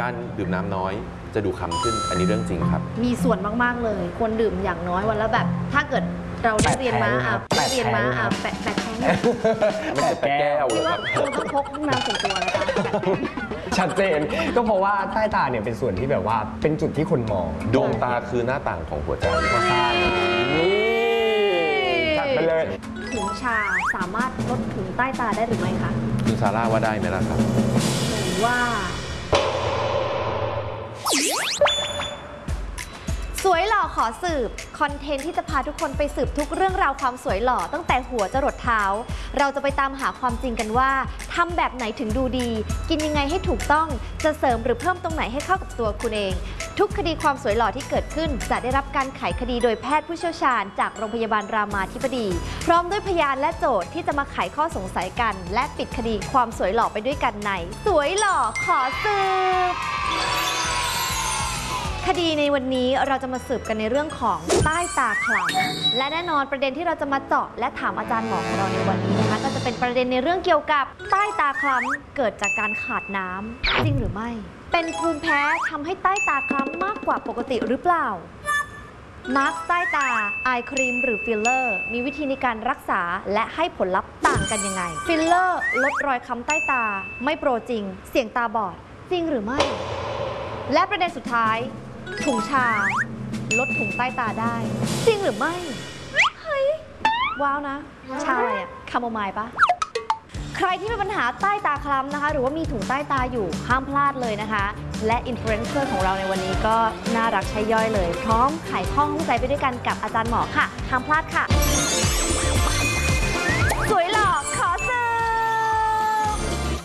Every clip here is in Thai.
การดื่มน้ำน้อยจะดูคล้ำขึ้นอันนี้เรื่องจริงครับมีส่วนมากๆเลยควรดื่มอย่างน้อยวันละแบบถ้าเกิดเราได้เรียนมา8 แท้งไม่ใช่8 แก้วเลยครับคุณต้องพกน้ำส่วนตัวนะคะชัดเจนก็เพราะว่าใต้ตาเนี่ยเป็นส่วนที่แบบว่าเป็นจุดที่คนมองดวงตาคือหน้าต่างของหัวใจมาสร้างนี่จัดไปเลยถุงชาสามารถลดถุงใต้ตาได้หรือไม่คะคุณซาร่าว่าได้ไหมล่ะครับหรือว่าสวยหล่อขอสืบคอนเทนต์ที่จะพาทุกคนไปสืบทุกเรื่องราวความสวยหล่อตั้งแต่หัวจรดเท้าเราจะไปตามหาความจริงกันว่าทำแบบไหนถึงดูดีกินยังไงให้ถูกต้องจะเสริมหรือเพิ่มตรงไหนให้เข้ากับตัวคุณเองทุกคดีความสวยหล่อที่เกิดขึ้นจะได้รับการไขคดีโดยแพทย์ผู้เชี่ยวชาญจากโรงพยาบาลรามาธิบดีพร้อมด้วยพยานและโจทย์ที่จะมาไขข้อสงสัยกันและปิดคดีความสวยหล่อไปด้วยกันในสวยหล่อขอสืบคดีในวันนี้เราจะมาสืบกันในเรื่องของใต้ตาคล้ำและแน่นอนประเด็นที่เราจะมาเจาะและถามอาจารย์หมอของเราในวันนี้นะคะก็จะเป็นประเด็นในเรื่องเกี่ยวกับใต้ตาคล้ำเกิดจากการขาดน้ำจริงหรือไม่เป็นภูมิแพ้ทำให้ใต้ตาคล้ำมากกว่าปกติหรือเปล่ามาร์กใต้ตาไอครีมหรือฟิลเลอร์มีวิธีในการรักษาและให้ผลลัพธ์ต่างกันยังไงฟิลเลอร์ลดรอยค้ำใต้ตาไม่โปรจริงเสี่ยงตาบอดจริงหรือไม่และประเด็นสุดท้ายถุงชาลดถุงใต้ตาได้จริงหรือไม่เฮ้ยว้าวนะชาอะไรอะคาโมไมล์ปะใครที่มีปัญหาใต้ตาคล้ำนะคะหรือว่ามีถุงใต้ตาอยู่ห้ามพลาดเลยนะคะและอินฟลูเอนเซอร์ของเราในวันนี้ก็น่ารักใช้ย่อยเลยพร้อมไขข้อข้องใจไปด้วยกันกับอาจารย์หมอค่ะห้ามพลาดค่ะสวยหล่อขอสืบ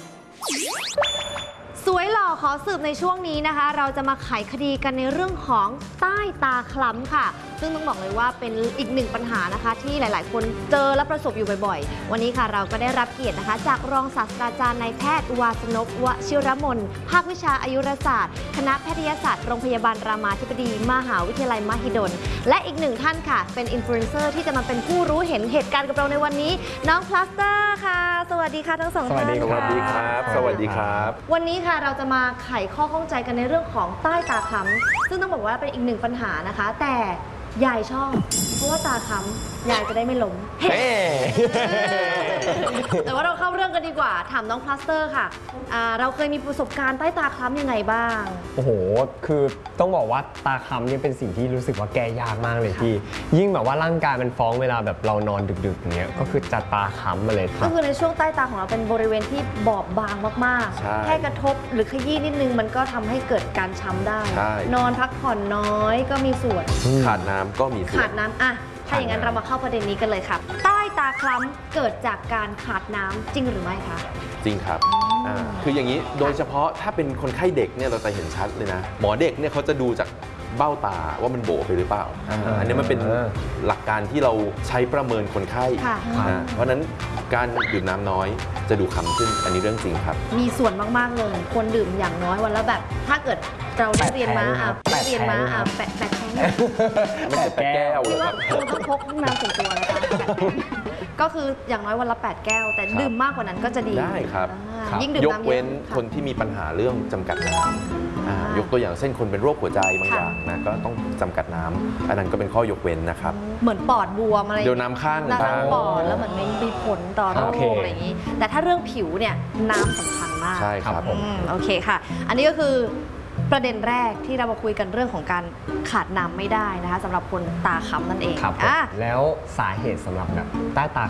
สวยหล่อขอสืบในช่วงนี้นะคะเราจะมาไขคดีกันในเรื่องของใต้ตาคล้ำค่ะซึ่งต้องบอกเลยว่าเป็นอีกหนึ่งปัญหานะคะที่หลายๆคนเจอและประสบอยู่บ่อยๆวันนี้ค่ะเราก็ได้รับเกียรตินะคะจากรองศาสตราจารย์นายแพทย์วาสนพ วชิรมนภาควิชาอายุรศาสตร์คณะแพทยศาสตร์โรงพยาบาลรามาธิบดีมหาวิทยาลัยมหิดลและอีกหนึ่งท่านค่ะเป็นอินฟลูเอนเซอร์ที่จะมาเป็นผู้รู้เห็นเหตุการณ์กับเราในวันนี้น้องพลาสเตอร์ค่ะสวัสดีค่ะทั้งสองท่านสวัสดีครับสวัสดีครับวันนี้ค่ะเราจะมาไขข้อข้องใจกันในเรื่องของใต้ตาคล้ำซึ่งต้องบอกว่าเป็นอีกหนึ่งปัญหานะคะแต่ยายชอบเพราะว่าตาคล้ำยายจะได้ไม่ล้มแต่ว่าเราเข้าเรื่องกันดีกว่าถามน้องพลาสเตอร์ค่ะเราเคยมีประสบการณ์ใต้ตาคล้ำยังไงบ้างโอ้โหคือต้องบอกว่าตาคล้ำเนี่ยเป็นสิ่งที่รู้สึกว่าแก้ยากมากเลยพี่ยิ่งแบบว่าร่างกายมันฟ้องเวลาแบบเรานอนดึกๆอย่างเงี้ยก็คือจะตาคล้ำมาเลยก็คือในช่วงใต้ตาของเราเป็นบริเวณที่บอบบางมากๆแค่กระทบหรือขยี้นิดนึงมันก็ทำให้เกิดการช้ำได้นอนพักผ่อนน้อยก็มีส่วนขาดน้ำก็มีส่วนขาดน้ำอะถ้าอย่างนั้นเรามาเข้าประเด็นนี้กันเลยค่ะใต้ตาคล้ำเกิดจากการขาดน้ำจริงหรือไม่คะจริงครับคืออย่างนี้โดยเฉพาะถ้าเป็นคนไข้เด็กเนี่ยเราจะเห็นชัดเลยนะหมอเด็กเนี่ยเขาจะดูจากเบ้าตาว่ามันโบไปหรือเปล่าอันนี้มันเป็นหลักการที่เราใช้ประเมินคนไข้เพราะนั้นการดื่มน้ำน้อยจะดูคล้ำขึ้นอันนี้เรื่องจริงครับมีส่วนมากๆเลยควรดื่มอย่างน้อยวันละแบบถ้าเกิดเราได้เรียนมา8 แท้งไม่ใช่8 แก้วเลยครับคุณต้องพกน้ำส่วนตัวนะคะก็คืออย่างน้อยวันละ8 แก้วแต่ดื่มมากกว่านั้นก็จะดีได้ครับยิ่งดื่มน้ำเยอะยกเว้นคนที่มีปัญหาเรื่องจำกัดน้ำยกตัวอย่างเช่นคนเป็นโรคหัวใจบางอย่างนะก็ต้องจำกัดน้ำอันนั้นก็เป็นข้อยกเว้นนะครับเหมือนปอดบวมอะไรเดี๋ยวน้ำข้างปอดแล้วเหมือนมีผลต่อโรคอะไรอย่างนี้แต่ถ้าเรื่องผิวเนี่ยน้ำสำคัญมากใช่ครับโอเคค่ะอันนี้ก็คือประเด็นแรกที่เรามาคุยกันเรื่องของการขาดน้ำไม่ได้นะคะสำหรับคนตาคล้ำนั่นเองครับแล้วสาเหตุสำหรับแบบใต้ตา